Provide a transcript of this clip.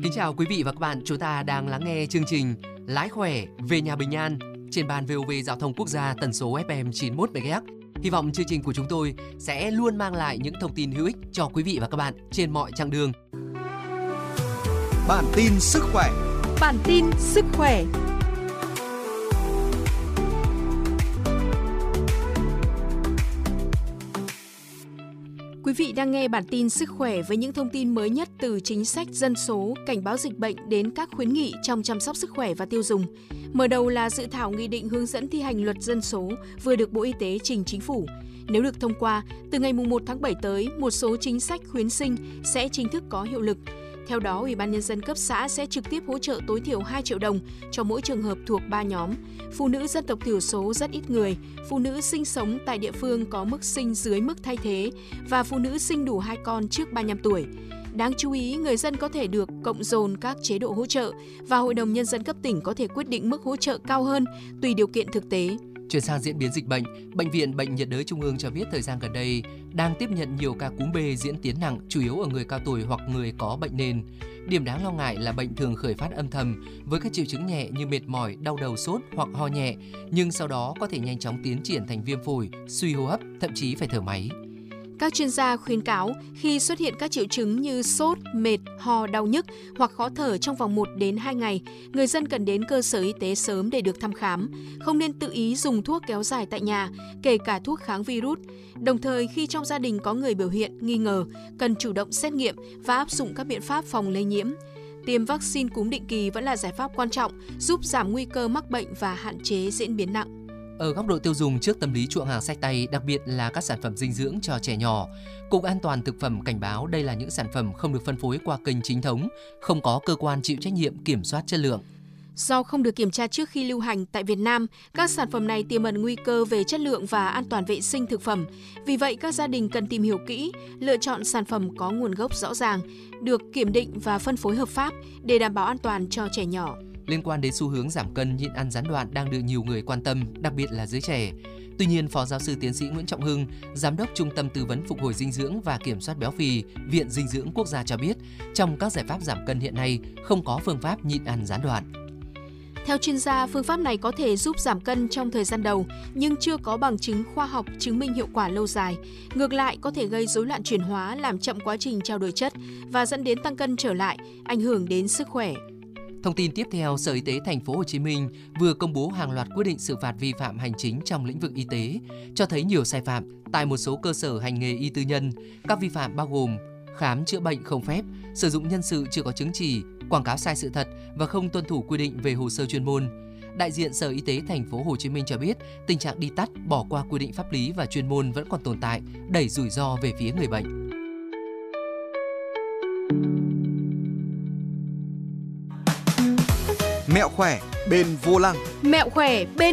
Kính chào quý vị và các bạn, chúng ta đang lắng nghe chương trình Lái khỏe về nhà bình an trên ban VOV Giao thông Quốc gia tần số FM 91 MHz. Hy vọng chương trình của chúng tôi sẽ luôn mang lại những thông tin hữu ích cho quý vị và các bạn trên mọi chặng đường. Bản tin sức khỏe. Bản tin sức khỏe. Quý vị đang nghe bản tin sức khỏe với những thông tin mới nhất từ chính sách dân số, cảnh báo dịch bệnh đến các khuyến nghị trong chăm sóc sức khỏe và tiêu dùng. Mở đầu là dự thảo nghị định hướng dẫn thi hành luật dân số vừa được Bộ Y tế trình Chính phủ. Nếu được thông qua, từ ngày 1 tháng 7 tới, một số chính sách khuyến sinh sẽ chính thức có hiệu lực. Theo đó, Ủy ban Nhân dân cấp xã sẽ trực tiếp hỗ trợ tối thiểu 2 triệu đồng cho mỗi trường hợp thuộc 3 nhóm. Phụ nữ dân tộc thiểu số rất ít người, phụ nữ sinh sống tại địa phương có mức sinh dưới mức thay thế và phụ nữ sinh đủ 2 con trước 35 tuổi. Đáng chú ý, người dân có thể được cộng dồn các chế độ hỗ trợ và Hội đồng Nhân dân cấp tỉnh có thể quyết định mức hỗ trợ cao hơn tùy điều kiện thực tế. Chuyển sang diễn biến dịch bệnh, Bệnh viện Bệnh nhiệt đới Trung ương cho biết thời gian gần đây đang tiếp nhận nhiều ca cúm B diễn tiến nặng, chủ yếu ở người cao tuổi hoặc người có bệnh nền. Điểm đáng lo ngại là bệnh thường khởi phát âm thầm với các triệu chứng nhẹ như mệt mỏi, đau đầu, sốt hoặc ho nhẹ, nhưng sau đó có thể nhanh chóng tiến triển thành viêm phổi, suy hô hấp, thậm chí phải thở máy. Các chuyên gia khuyến cáo khi xuất hiện các triệu chứng như sốt, mệt, ho, đau nhức hoặc khó thở trong vòng 1 đến 2 ngày, người dân cần đến cơ sở y tế sớm để được thăm khám. Không nên tự ý dùng thuốc kéo dài tại nhà, kể cả thuốc kháng virus. Đồng thời, khi trong gia đình có người biểu hiện nghi ngờ, cần chủ động xét nghiệm và áp dụng các biện pháp phòng lây nhiễm. Tiêm vaccine cúm định kỳ vẫn là giải pháp quan trọng, giúp giảm nguy cơ mắc bệnh và hạn chế diễn biến nặng. Ở góc độ tiêu dùng, trước tâm lý chuộng hàng xách tay, đặc biệt là các sản phẩm dinh dưỡng cho trẻ nhỏ, Cục An toàn Thực phẩm cảnh báo đây là những sản phẩm không được phân phối qua kênh chính thống, không có cơ quan chịu trách nhiệm kiểm soát chất lượng. Do không được kiểm tra trước khi lưu hành tại Việt Nam, các sản phẩm này tiềm ẩn nguy cơ về chất lượng và an toàn vệ sinh thực phẩm. Vì vậy, các gia đình cần tìm hiểu kỹ, lựa chọn sản phẩm có nguồn gốc rõ ràng, được kiểm định và phân phối hợp pháp để đảm bảo an toàn cho trẻ nhỏ. Liên quan đến xu hướng giảm cân, nhịn ăn gián đoạn đang được nhiều người quan tâm, đặc biệt là giới trẻ. Tuy nhiên, Phó Giáo sư Tiến sĩ Nguyễn Trọng Hưng, Giám đốc Trung tâm Tư vấn Phục hồi Dinh dưỡng và Kiểm soát Béo phì, Viện Dinh dưỡng Quốc gia cho biết, trong các giải pháp giảm cân hiện nay, không có phương pháp nhịn ăn gián đoạn. Theo chuyên gia, phương pháp này có thể giúp giảm cân trong thời gian đầu, nhưng chưa có bằng chứng khoa học chứng minh hiệu quả lâu dài. Ngược lại, có thể gây rối loạn chuyển hóa, làm chậm quá trình trao đổi chất và dẫn đến tăng cân trở lại, ảnh hưởng đến sức khỏe. Thông tin tiếp theo, Sở Y tế Thành phố Hồ Chí Minh vừa công bố hàng loạt quyết định xử phạt vi phạm hành chính trong lĩnh vực y tế, cho thấy nhiều sai phạm tại một số cơ sở hành nghề y tư nhân. Các vi phạm bao gồm khám chữa bệnh không phép, sử dụng nhân sự chưa có chứng chỉ, quảng cáo sai sự thật và không tuân thủ quy định về hồ sơ chuyên môn. Đại diện Sở Y tế Thành phố Hồ Chí Minh cho biết, tình trạng đi tắt, bỏ qua quy định pháp lý và chuyên môn vẫn còn tồn tại, đẩy rủi ro về phía người bệnh. Mẹo khỏe bên vô lăng. Mẹo khỏe bên